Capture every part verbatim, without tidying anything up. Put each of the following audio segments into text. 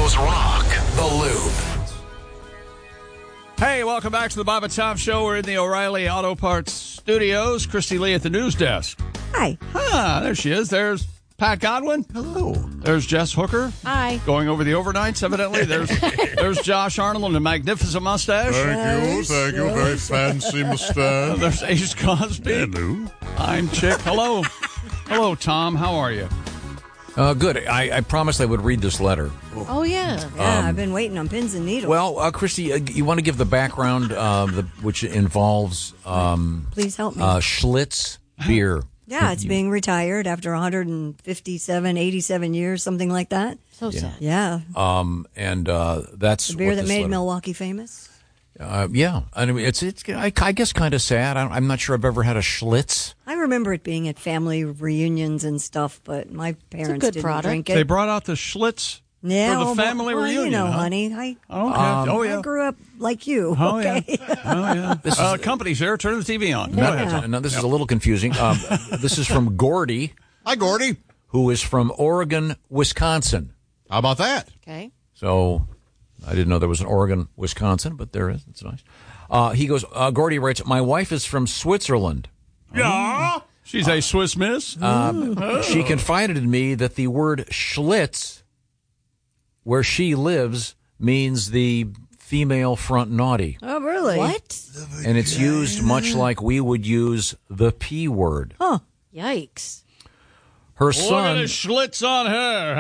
Studios rock the Loop. Hey, welcome back to the Bob and Tom Show. We're in the O'Reilly Auto Parts Studios. Christy Lee at the news desk. Hi. Ah, there she is. There's Pat Godwin. Hello. There's Jess Hooker. Hi. Going over the overnights, evidently. There's there's Josh Arnold and a magnificent mustache. Thank you, thank you. Very fancy mustache. There's Ace Cosby. Hello. I'm Chick. Hello. Hello, Tom. How are you? Uh, good. I, I promised I would read this letter. Oh, yeah. Yeah, Um, I've been waiting on pins and needles. Well, uh, Christy, uh, you want to give the background, uh, the, which involves um, Please help me. uh, Schlitz beer. yeah, it's being retired after one hundred fifty-seven, eighty-seven years, something like that. So sad. Yeah. Um, and uh, that's The beer what that this made letter- Milwaukee famous. Uh, yeah, I mean, it's it's I, I guess kind of sad. I, I'm not sure I've ever had a Schlitz. I remember it being at family reunions and stuff, but my parents good didn't product. drink it. They brought out the Schlitz yeah, for the well, family well, reunion. You know, huh? honey, I, Okay. Um, oh, yeah. I grew up like you. Oh, okay. yeah. Oh, yeah. This is- uh, company's here. Turn the T V on. Go No, ahead, Tom. no, this is a little confusing. Um, this is from Gordy, Hi, Gordy. who is from Oregon, Wisconsin. How about that? Okay. So I didn't know there was an Oregon, Wisconsin, but there is. That's nice. Uh, he goes, uh, Gordy writes, my wife is from Switzerland. Yeah. She's a Swiss miss. Um, She confided in me that the word Schlitz, where she lives, means the female front naughty. Oh, really? What? And it's used much like we would use the P word. Huh. Yikes. Her Look at son the Schlitz on her,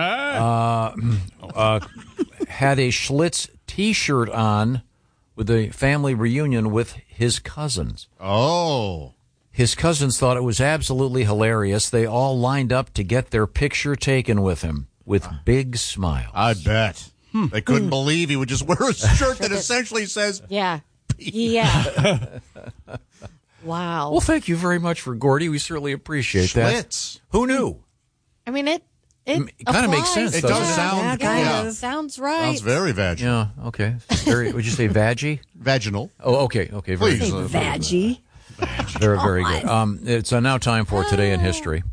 huh? uh, had a Schlitz T-shirt on with a family reunion with his cousins. Oh. His cousins thought it was absolutely hilarious. They all lined up to get their picture taken with him with big smiles. I bet. They couldn't believe he would just wear a shirt that essentially says, Yeah. Yeah. Wow. Well, thank you very much for Gordy. We certainly appreciate that. Schlitz. Who knew? I mean, it it, It kinda makes applies. sense, It doesn't does it? sound, Yeah, kind yeah, of. Sounds right. sounds very vaginal. Yeah, okay. Very, would you say vaggy? Vaginal. Oh, okay, okay. Very, Please. Say uh, vaggie. very, very good. Um, it's uh, now time for Today in History.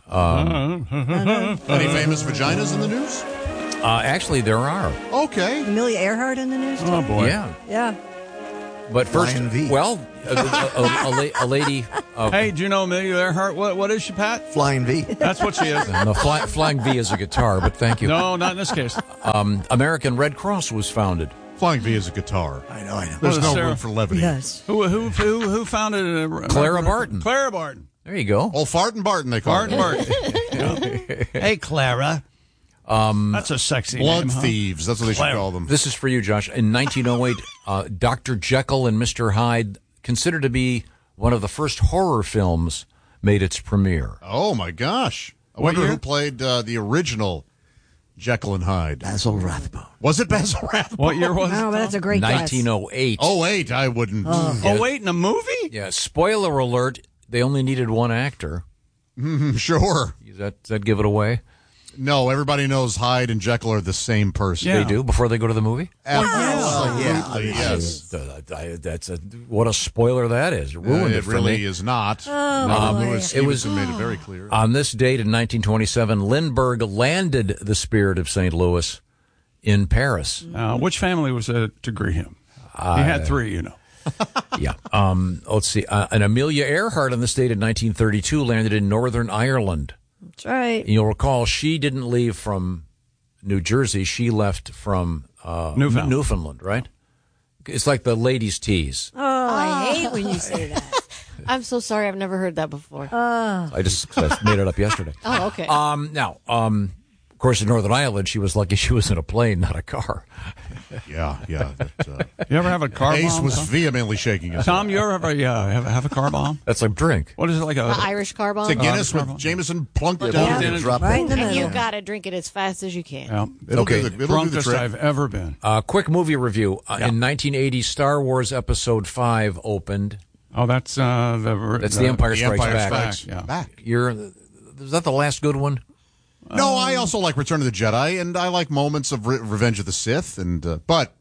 Any famous vaginas in the news? Uh, actually, there are. Okay. Amelia Earhart in the news, too? Oh, boy. Yeah. Yeah. But first, Flying V. well, a, a, a, a, la- a lady, uh, Hey, do you know Amelia Earhart? What, what is she, Pat? Flying V. That's what she is. no, fly, Flying V is a guitar, but thank you. No, not in this case. Um, American Red Cross was founded. Flying V is a guitar. I know, I know. There's What is no Sarah? room for levity. Yes. Who who who who founded it? Clara Barton. Clara Barton. There you go. Oh, Fart and Barton, they call Barton it. Barton. Hey, Clara. Um, That's a sexy Blood name, huh? thieves. That's what they should Clara. call them. This is for you, Josh. In nineteen oh eight, uh, Doctor Jekyll and Mister Hyde, considered to be one of the first horror films, made its premiere. Oh, my gosh. I What wonder year? who played uh, the original Jekyll and Hyde. Basil Rathbone. Was it Basil Rathbone? What year was Oh, it? but that's a great nineteen oh eight. Oh, wait, I wouldn't. Oh, wait, in a movie? Yeah, spoiler alert, they only needed one actor. Sure. Does that, does that give it away? No, everybody knows Hyde and Jekyll are the same person. Yeah. They do, before they go to the movie? Absolutely, yeah. yes. Uh, I- That's a, what a spoiler that is. Uh, Ruined it, it for really me. is not. Oh, no, boy. Lewis It was- Stevenson made it very clear. On this date in nineteen twenty-seven, Lindbergh landed the Spirit of Saint Louis in Paris. Uh, which family was it to greet him? he had three, you know. Yeah. Um, let's see. Uh, and Amelia Earhart on this date in nineteen thirty-two landed in Northern Ireland. That's right. And you'll recall she didn't leave from New Jersey. She left from uh, Newfoundland. Newfoundland, right? It's like the ladies' tees. Oh, I hate when you say that. I'm so sorry. I've never heard that before. I just I made it up yesterday. oh, okay. Um, now, um, of course, in Northern Ireland, she was lucky she was in a plane, not a car. Yeah, yeah. That, uh, You ever have a car Ace bomb? was Tom? vehemently shaking his Tom, you ever have a, uh, have, have a car bomb? That's like drink. What is it, like a... The Irish car bomb. The Guinness Uh, with Jameson plunked it Plunked down. in and- Drop Right in the it. and you middle. got to drink it as fast as you can. Yeah. It'll Okay. do the, it'll do the Drunkest trick. I've ever been. Uh, quick movie review. Uh, Yeah. In nineteen eighty, Star Wars Episode five opened. Oh, that's uh, the... That's The Empire The Strikes Empire Back. Strikes Yeah. Back. You're, is that the last good one? No, I also like Return of the Jedi, and I like moments of Re- Revenge of the Sith, and uh, but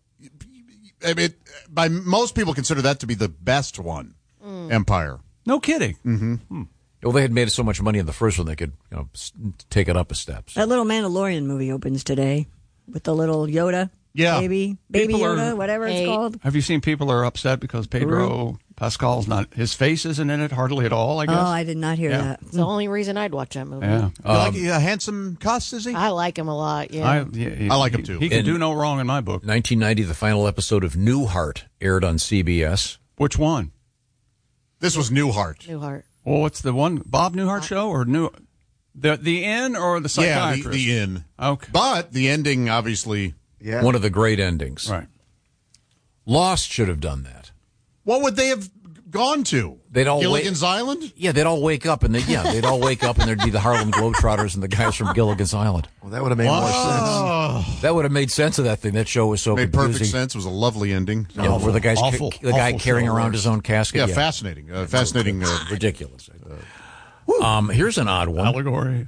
I mean, by most people consider that to be the best one. Empire. No kidding. Mm-hmm. Well, they had made so much money in the first one, they could you know s- take it up a step. So, That little Mandalorian movie opens today. with the little Yoda. Yeah. Baby, baby People are- Yoda, whatever Hey. it's called. Have you seen people are upset because Pedro Pascal's not, his face isn't in it hardly at all, I guess? Oh, I did not hear Yeah. that. It's the only reason I'd watch that movie. Yeah. You like a handsome cuss, is he? I like him a lot. Yeah. I, yeah, he- I like him, he- too. He can In- do no wrong in my book. nineteen ninety, the final episode of Newhart aired on C B S. Which one? This was Newhart. Newhart. Well, what's the one? Bob Newhart show or New the the inn or the Yeah, the, psychiatrist? the inn. Okay. But the ending, obviously. Yeah. One of the great endings. Right. Lost should have done that. What would they have gone to? They'd all Gilligan's Island? Yeah, they'd all wake up and they yeah, they'd all wake up and there'd be the Harlem Globetrotters and the guys from Gilligan's Island. Well, that would have made more sense. That would have made sense of that thing. That show was so Made confusing. perfect sense. It was a lovely ending. You know, where the guy's Awful, the guy awful carrying show, around right. his own casket. Yeah, fascinating. Uh, fascinating. Uh, ridiculous. Um, here's an odd one. Allegory.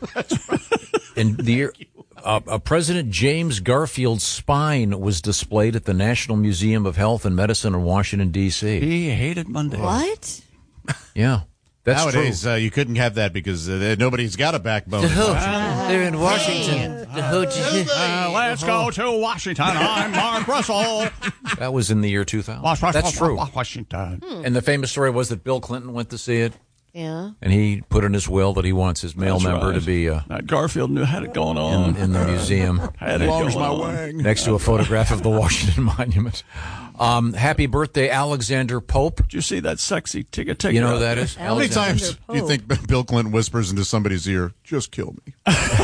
In the year, uh, uh, President James Garfield's spine was displayed at the National Museum of Health and Medicine in Washington, D C. He hated Monday. What? Yeah, that's nowadays, true. uh, you couldn't have that because uh, nobody's got a backbone. They're in Washington. Uh, let's go to Washington. I'm Mark Russell. That was in the year two thousand. Wash- wash- That's wash- true. wash- Washington. And the famous story was that Bill Clinton went to see it, Yeah. and he put in his will that he wants his male That's member right. to be uh, That Garfield knew had it going on. in, in the museum. Had it Longs going my on. wang. Next to a photograph of the Washington Monument. Um, happy birthday, Alexander Pope. Did you see that sexy ticket ticket? You know who that is? How many Alexander times Pope. do you think Bill Clinton whispers into somebody's ear, just kill me?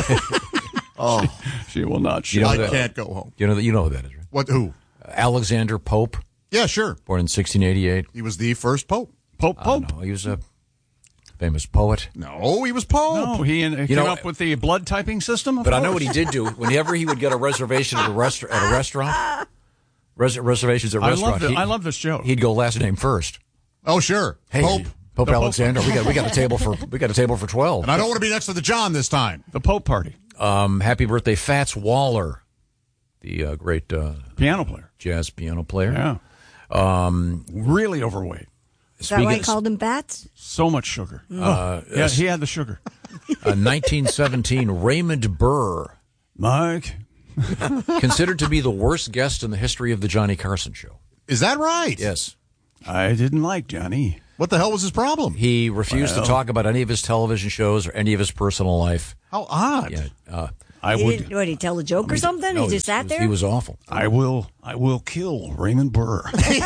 Oh, She will not shoot. You know I that- can't go home. You know that you know who that is, right? What? Who? Alexander Pope, Yeah, sure. born in sixteen eighty-eight. He was the first pope. Pope I Pope. don't know. He was a famous poet. No, he was pope. No, he, he came know- up with the blood typing system. of But I know course. what he did do. Whenever he would get a reservation at a, rest- at a restaurant, res- reservations at a I restaurant, love, the, he- I love this joke. he'd go last name first. Oh, sure. Hey, Pope. Pope The Pope. Alexander, we got we got a table for we got a table for twelve. And I don't want to be next to the John this time. The Pope Party. Um, happy birthday, Fats Waller, the uh, great uh, Piano player. jazz piano player. Yeah. Um, really overweight. Is that why he called them bats? So much sugar. Uh, Oh, yeah, he had the sugar. uh, nineteen seventeen, Raymond Burr, Mike. considered to be the worst guest in the history of the Johnny Carson show. Is that right? Yes. I didn't like Johnny. What the hell was his problem? He refused Well. to talk about any of his television shows or any of his personal life. How odd. Yeah, uh, I He would. didn't, what, he tell a joke or something? no, he just sat was, there? He was awful. I will. I will kill Raymond Burr.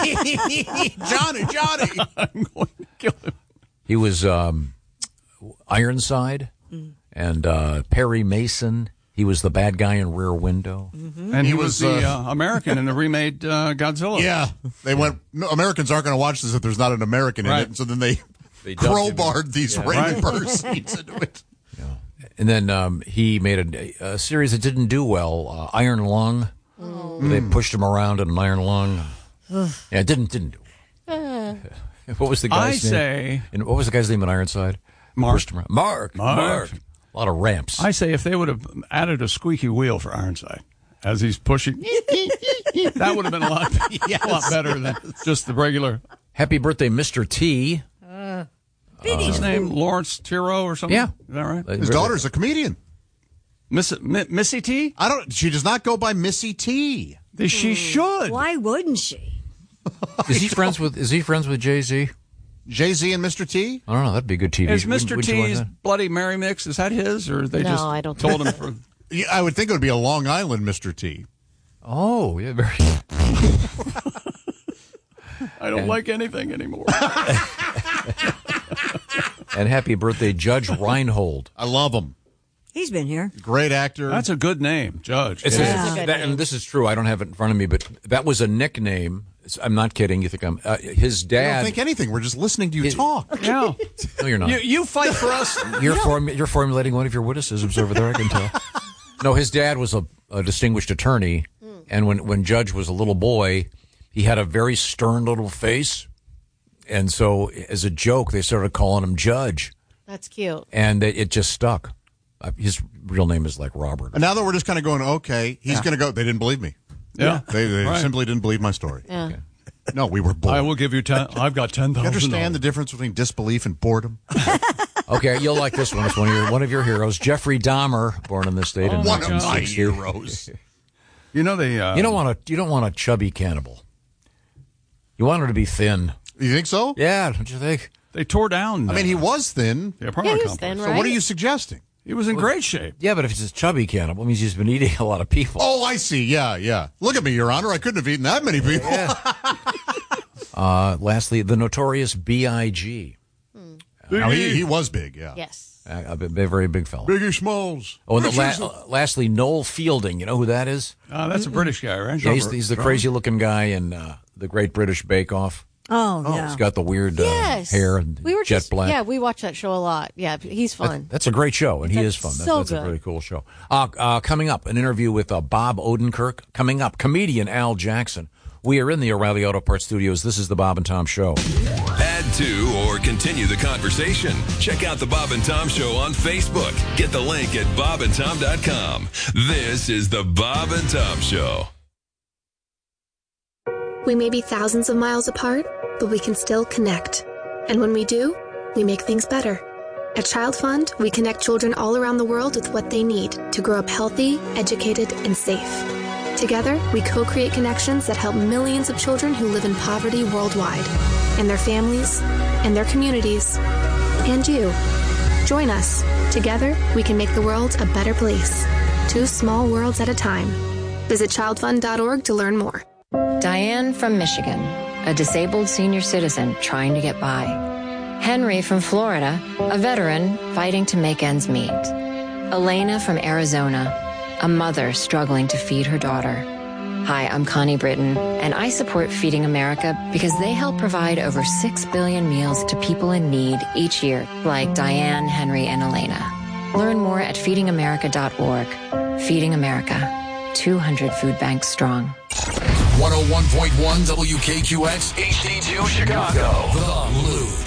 Johnny, Johnny. I'm going to kill him. He was um, Ironside and uh, Perry Mason. He was the bad guy in Rear Window. And he, He was, was, the uh, uh, American in the remade uh, Godzilla. Yeah. They went, no, Americans aren't going to watch this if there's not an American in Right. it. And so then they, They dubbed him. crowbarred these Raymond Burr scenes into it. And then um, he made a, a series that didn't do well, uh, Iron Lung. They pushed him around in an iron lung. yeah, it didn't didn't do well. What was the I guy's name? say, And what was the guy's name in Ironside? Mark. Pushed him around. Mark. Mark. Mark. A lot of ramps. I say, if they would have added a squeaky wheel for Ironside as he's pushing, that would have been a lot, a lot better than just the regular. Happy birthday, Mister T. What's his name? Lawrence Tiro or something? Yeah. Is that right? His daughter's a comedian. Miss, Mi- Missy T? I don't, she does not go by Missy T. She should. Why wouldn't she? Is he friends with Is he friends with Jay Z? Jay-Z and Mister T? I don't know. That'd be a good T V. Is Wouldn't- Mister wouldn't you like T's that? Bloody Mary mix, is that his, or they No, just I don't told think him for... Yeah, I would think it would be a Long Island Mister T. Oh, yeah, very. I don't like anything anymore. And happy birthday, Judge Reinhold. I love him. He's been here. Great actor. That's a good name, Judge. It's Yeah. a- Good that- name. and this is true. I don't have it in front of me, but that was a nickname. It's- I'm not kidding. You think I'm uh, his I dad? don't think anything. We're just listening to you It- talk. Yeah. no, you're not. You, you fight for us. You're formu- you're formulating one of your witticisms over there. I can tell. No, his dad was a, a distinguished attorney, and when when Judge was a little boy, he had a very stern little face, and so as a joke, they started calling him Judge, That's cute. and it, it just stuck. Uh, his real name is like Robert. And now that we're just kind of going, okay, he's going to go. They didn't believe me. Yeah. They, they Right. simply didn't believe my story. Yeah. No, we were bored. I will give you ten. I've got ten thousand. You understand the difference between disbelief and boredom? Okay, you'll like this one. It's one of your one of your heroes, Jeffrey Dahmer, born in this state in One of nineteen my sixty. heroes. You know they. Uh, You don't want a you don't want a chubby cannibal. You want her to be thin. You think so? Yeah, don't you think? They tore down. I mean, he was thin. The Yeah, apartment he was complex. thin, So right? what are you suggesting? He was in great shape. Yeah, but if it's a chubby cannibal, it means he's been eating a lot of people. Oh, I see. Yeah, yeah. Look at me, Your Honor. I couldn't have eaten that many people. Uh, lastly, the notorious B I G No, he, he was big, yeah. Yes. A, a, b- very big fella. Biggie Smalls. Oh, and the la- uh, lastly, Noel Fielding. You know who that is? Uh, that's a British guy, right? Yeah, he's, he's the crazy-looking guy in uh, the Great British Bake Off. Oh, yeah. He's got the weird uh, Yes. hair and we were jet just, black. Yeah, we watch that show a lot. Yeah, he's fun. That's a great show, and he That's is fun. That- so that's a good. really cool show. Uh, uh, coming up, an interview with uh, Bob Odenkirk. Coming up, comedian Al Jackson. We are in the O'Reilly Auto Parts Studios. This is the Bob and Tom Show. Add to or continue the conversation. Check out the Bob and Tom Show on Facebook. Get the link at bob and tom dot com. This is the Bob and Tom Show. We may be thousands of miles apart, but we can still connect. And when we do, we make things better. At Child Fund, we connect children all around the world with what they need to grow up healthy, educated, and safe. Together, we co-create connections that help millions of children who live in poverty worldwide, and their families, and their communities, and you. Join us. Together, we can make the world a better place. Two small worlds at a time. Visit child fund dot org to learn more. Diane from Michigan, a disabled senior citizen trying to get by. Henry from Florida, a veteran fighting to make ends meet. Elena from Arizona, a mother struggling to feed her daughter. Hi, I'm Connie Britton, and I support Feeding America because they help provide over six billion meals to people in need each year, like Diane, Henry, and Elena. Learn more at feeding america dot org. Feeding America, two hundred food banks strong. one oh one point one W K Q X H D two Chicago. The Loop.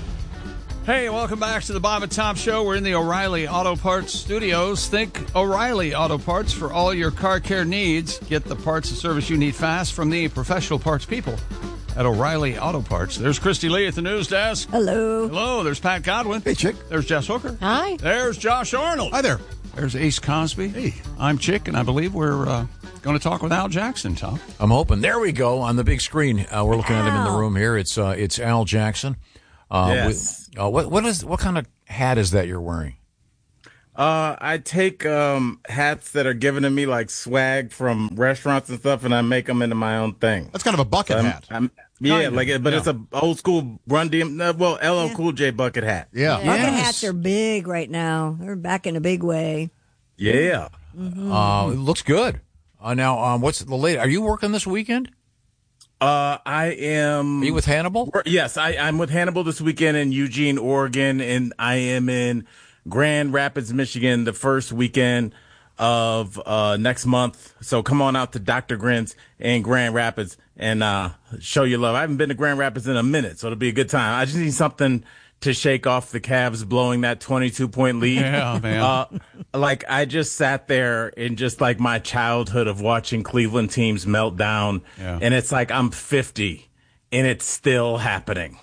Hey, welcome back to the Bob and Tom Show. We're in the O'Reilly Auto Parts Studios. Think O'Reilly Auto Parts for all your car care needs. Get the parts and service you need fast from the professional parts people at O'Reilly Auto Parts. There's Christy Lee at the news desk. Hello. Hello, there's Pat Godwin. Hey, Chick. There's Jess Hooker. Hi. There's Josh Arnold. Hi there. There's Ace Cosby. Hey. I'm Chick, and I believe we're uh, going to talk with Al Jackson, Tom. I'm hoping. There we go on the big screen. Uh, we're looking at him in the Al. room here. It's uh, it's Al Jackson. Uh, Yes. with- uh, what what is what kind of hat is that you're wearing? Uh, I take um, hats that are given to me like swag from restaurants and stuff, and I make them into my own thing. That's kind of a bucket I'm- hat. I'm- yeah, Kind of, like it, but yeah. it's a old school Run D M. Uh, well, L L Yeah. Cool J bucket hat. Yeah. Bucket Yes. hats are big right now. They're back in a big way. Yeah. Uh, it looks good. Uh, now, um, what's the latest? Are you working this weekend? Uh, I am. Are you with Hannibal? Yes, I, I'm with Hannibal this weekend in Eugene, Oregon, and I am in Grand Rapids, Michigan, the first weekend of uh, next month. So come on out to Doctor Grins in Grand Rapids and uh, show your love. I haven't been to Grand Rapids in a minute, so it'll be a good time. I just need something to shake off the Cavs blowing that twenty-two point lead. Yeah, man. Uh, like I just sat there in just like my childhood of watching Cleveland teams melt down, Yeah. and it's like I'm fifty and it's still happening.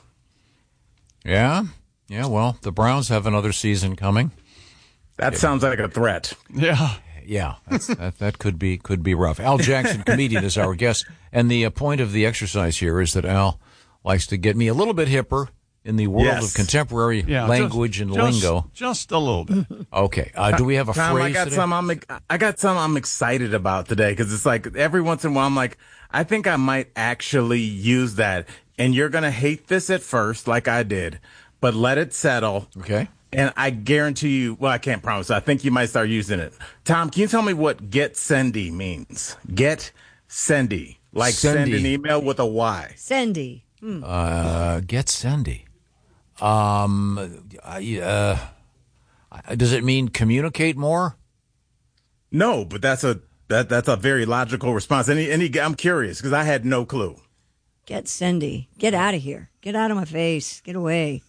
Yeah, yeah. Well, the Browns have another season coming. That sounds like a threat. Yeah. Yeah, that's, that that could be could be rough. Al Jackson, comedian, is our guest, and the uh, point of the exercise here is that Al likes to get me a little bit hipper in the world Yes. of contemporary Yeah, language just, and just- lingo. Just a little bit. Okay, uh, do we have a Tom, phrase I got today? some. I'm I got some. I'm excited about today because it's like every once in a while I'm like I think I might actually use that, and you're gonna hate this at first, like I did, but let it settle. Okay. And I guarantee you, well, I can't promise. I think you might start using it. Tom, can you tell me what get sendy means? Get sendy. Like send Sendy. an email with a Y. Sendy. Hmm. Uh, get sendy. Um, I, uh, does it mean communicate more? No, but that's a that that's a very logical response. Any any I'm curious because I had no clue. Get Sendy. Get out of here. Get out of my face. Get away.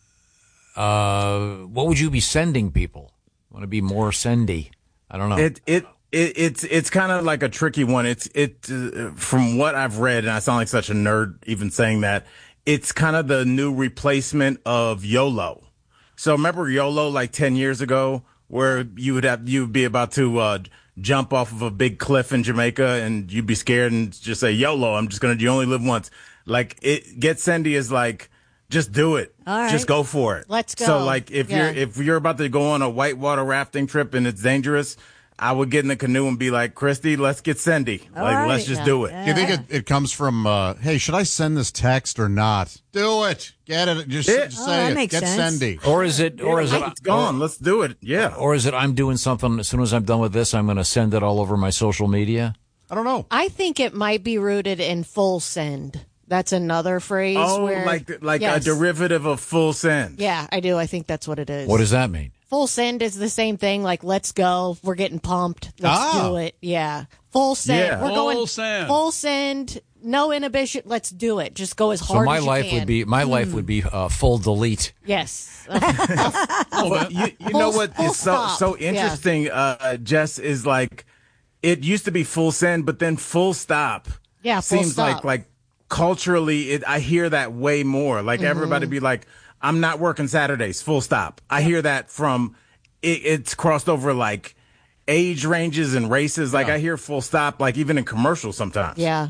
Uh, what would you be sending people? Want to be more sendy? I don't know. It it. It, it's it's kind of like a tricky one. It's it uh, from what I've read, and I sound like such a nerd even saying that. It's kind of the new replacement of YOLO. So remember YOLO like ten years ago, where you would have you would be about to uh, jump off of a big cliff in Jamaica and you'd be scared and just say, YOLO, I'm just going to, you only live once. Like, it, Get Sendy is like, just do it. All right. Just go for it. Let's go. So, like, if Yeah. you're if you're about to go on a whitewater rafting trip and it's dangerous, I would get in the canoe and be like, Christy, let's get Sendy. All like, right. let's just Yeah. do it. Do you think it, it comes from, uh, hey, should I send this text or not? Do it. Get it. Just, Yeah. just Oh, say that it. makes Get sense. Sendy. Or is it? Or is it? It's gone. Let's do it. Yeah. Or is it? I'm doing something. As soon as I'm done with this, I'm going to send it all over my social media. I don't know. I think it might be rooted in full send. That's another phrase. Oh, where, like like yes. a derivative of full send. Yeah, I do. I think that's what it is. What does that mean? Full send is the same thing. Like, let's go. We're getting pumped. Let's Ah. do it. Yeah. Full send. Yeah. We're Full going send. full send. No inhibition. Let's do it. Just go as So hard my as you life can. would be my life would be uh, full delete. Yes. But you, you Full- know what full is so stop. so Yeah. interesting, uh, Jess, is like it used to be full send, but then full stop. Yeah, full seems stop. like like culturally, it, I hear that way more. Like Mm-hmm. everybody be like, "I'm not working Saturdays." Full stop. I hear that from it, it's crossed over like age ranges and races. Like I hear full stop, like even in commercials sometimes. Yeah.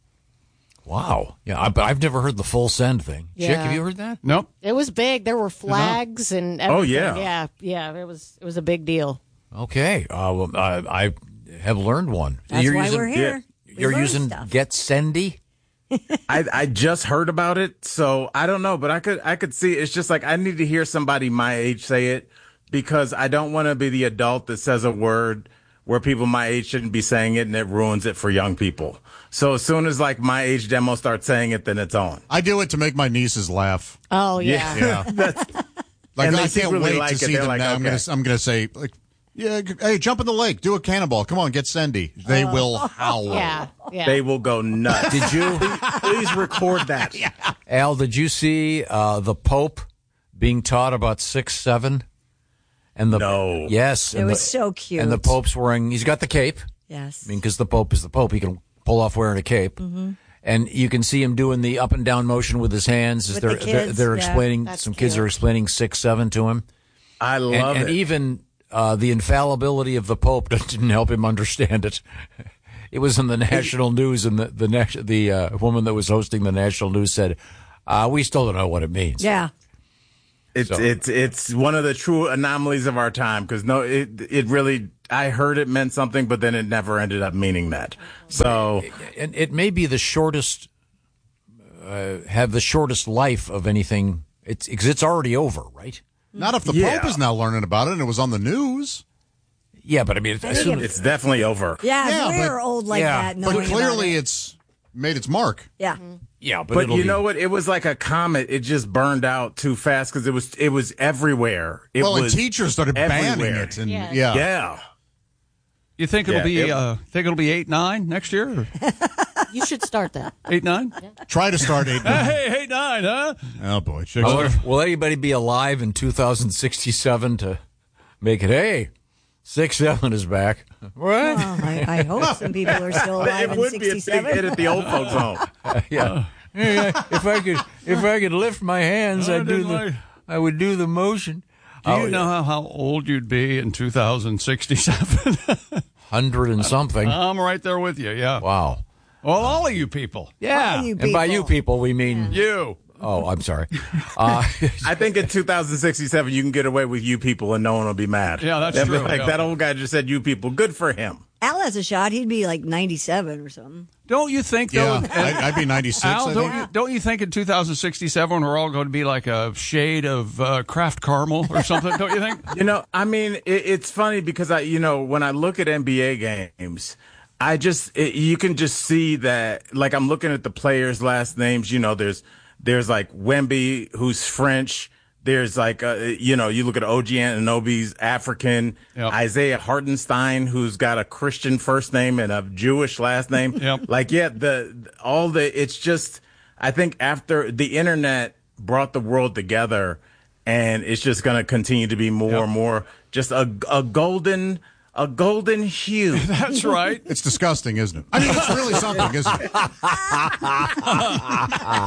Wow. Yeah, I, but I've never heard the full send thing. Chick, Yeah. have you heard that? Nope. It was big. There were flags and everything. Oh, yeah. Yeah. Yeah. It was it was a big deal. Okay. Uh, well, I, I have learned one. That's You're why using, we're here. We You're learn using stuff. Get Sendy. I, I just heard about it, so I don't know, but I could I could see it's just like I need to hear somebody my age say it because I don't want to be the adult that says a word where people my age shouldn't be saying it and it ruins it for young people. So as soon as like my age demo starts saying it, then it's on. I do it to make my nieces laugh. Oh yeah. Yeah. That's, Like, And I they can't secretly wait like to it. see They're them like, now. I'm okay. gonna, I'm gonna say, like, yeah, g- hey, jump in the lake, do a cannonball. Come on, get Sendy. They will howl. Yeah. Yeah. they will go nuts. Did you, Please record that. Al? Did you see uh, the Pope being taught about six seven? And the No. yes, It and was the, so cute. And the Pope's wearing. He's got the cape. Yes. I mean, because the Pope is the Pope, he can pull off wearing a cape. Mm-hmm. And you can see him doing the up and down motion with his hands as With they're the they're, kids, they're yeah. explaining. That's Some kids cute. are explaining six seven to him. I And, love and it. even uh, the infallibility of the Pope didn't help him understand it. It was in the national news, and the the nat- the uh, woman that was hosting the national news said, uh, "We still don't know what it means." Yeah. It's So- it's it's one of the true anomalies of our time because no, it it really. I heard it meant something, but then it never ended up meaning that. So and it may be the shortest, uh, have the shortest life of anything. It's because it's already over, right? Not if the Yeah. Pope is now learning about it and it was on the news. Yeah, but I mean, I as think soon it- it's definitely over. Yeah, Yeah, we're but- old like yeah, that. But knowing clearly about it. it's made its mark. Yeah. yeah, but, But it'll you be- know what? It was like a comet. It just burned out too fast because it was it was everywhere. It well, and was teachers started banning everywhere. it. And Yes. yeah. Yeah. You think it'll Yeah, be? it- uh, think it'll be eight nine next year? Or You should start that. eight nine? Try to start eight. Hey, eight nine, huh? Oh boy, I wonder if- will anybody be alive in two thousand sixty-seven to make it? Hey, six seven is back. What? Oh, I, I hope some people are still alive It in would be a big hit sixty-seven. at the old folks' home. Yeah. Yeah, if I could, if I could lift my hands, I I'd do did the, like- I would do the motion. Do you know how, how old you'd be in two thousand sixty-seven? Hundred and something. I'm right there with you. Yeah. Wow. Well, all of you people. Yeah. All you And by you people. people, we mean. You. Oh, I'm sorry. Uh, I think in two thousand sixty-seven you can get away with you people and no one will be mad. Yeah, that's They'll be true, Like yeah. that old guy just said you people. Good for him. Al has a shot. He'd be like ninety-seven or something. Don't you think, though? Yeah, I'd, I'd be ninety-six. Al, I don't think. you, don't you think in two thousand sixty-seven we're all going to be like a shade of uh, Kraft caramel or something? Don't you think? You know, I mean, it, it's funny because I, you know, when I look at N B A games, I just it, you can just see that. Like I'm looking at the players' last names. You know, there's there's like Wemby, who's French. There's like, uh, you know, you look at O G Anunoby's African, Yep. Isaiah Hartenstein, who's got a Christian first name and a Jewish last name. Yep. Like, yeah, the all the it's just. I think after the internet brought the world together, and it's just going to continue to be more Yep. and more just a a golden a golden hue. That's right. It's disgusting, isn't it? I mean, it's really something, isn't it?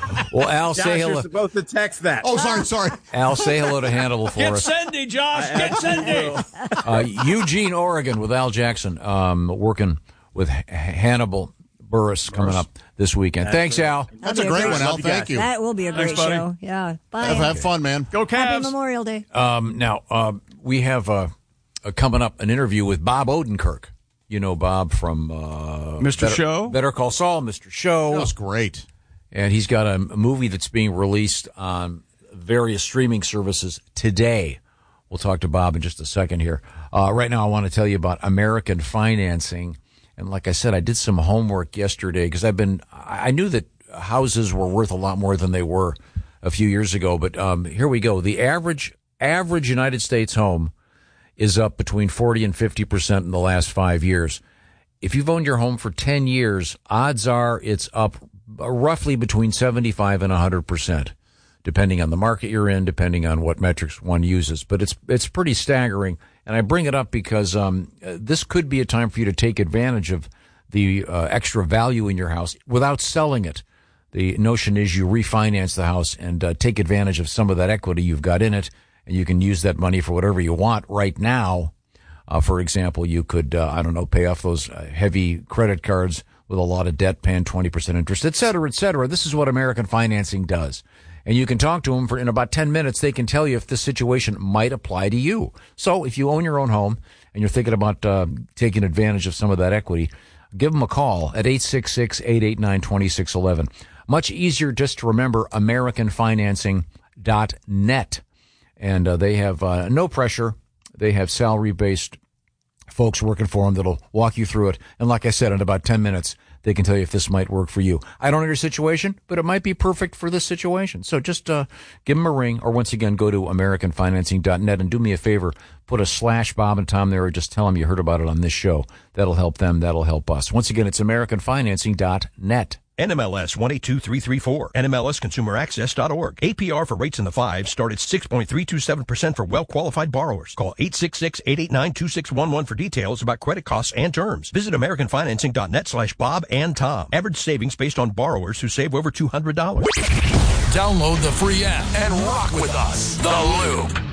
Well, Al, Josh, say you're hello. supposed to text that. Oh, sorry, sorry. Al, say hello to Hannibal for Get us. Cindy, Josh. Get Cindy. Uh, Eugene, Oregon, with Al Jackson, um, working with H- Hannibal Burris coming up this weekend. Thanks, Al. That's a great one, Al. Thank you. That will be a great Thanks, buddy. show. Yeah. Bye. Have, have fun, man. Go Happy Cavs. Memorial Day. Um, now, uh, we have uh, uh, coming up an interview with Bob Odenkirk. You know Bob from uh, Mister Better, Show? Better Call Saul, Mister Show. That was great. And he's got a, a movie that's being released on various streaming services today. We'll talk to Bob in just a second here. Uh, right now, I want to tell you about American Financing. And like I said, I did some homework yesterday because I've been, I knew that houses were worth a lot more than they were a few years ago. But um, here we go. The average average United States home is up between forty and fifty percent in the last five years. If you've owned your home for ten years, odds are it's up roughly between seventy-five and one hundred percent, depending on the market you're in, depending on what metrics one uses. But it's it's pretty staggering. And I bring it up because um, this could be a time for you to take advantage of the uh, extra value in your house without selling it. The notion is you refinance the house and uh, take advantage of some of that equity you've got in it, and you can use that money for whatever you want right now. Uh, for example, you could, uh, I don't know, pay off those uh, heavy credit cards with a lot of debt, paying twenty percent interest, et cetera, et cetera. This is what American Financing does. And you can talk to them for in about ten minutes. They can tell you if this situation might apply to you. So if you own your own home and you're thinking about uh, taking advantage of some of that equity, give them a call at eight six six, eight eight nine, two six one one. Much easier just to remember, American Financing dot net. And uh, they have uh, no pressure. They have salary-based folks working for them that'll walk you through it. And like I said, in about ten minutes, they can tell you if this might work for you. I don't know your situation, but it might be perfect for this situation. So just uh, give them a ring, or once again, go to American Financing dot net and do me a favor, put a slash Bob and Tom there, or just tell them you heard about it on this show. That'll help them. That'll help us. Once again, it's American Financing dot net. N M L S one eight two three three four, N M L S consumer access dot org. A P R for rates in the fives start at six point three two seven percent for well-qualified borrowers. Call eight six six, eight eight nine, two six one one for details about credit costs and terms. Visit American Financing dot net slash Bob and Tom. Average savings based on borrowers who save over two hundred dollars. Download the free app and rock with us. The Loop.